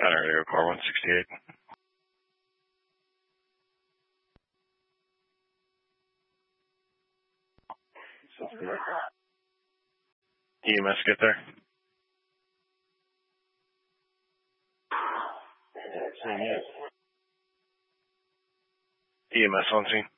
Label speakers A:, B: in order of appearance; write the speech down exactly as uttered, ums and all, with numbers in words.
A: Counter Radio Car one sixty-eight. E M S get there? E M S on scene.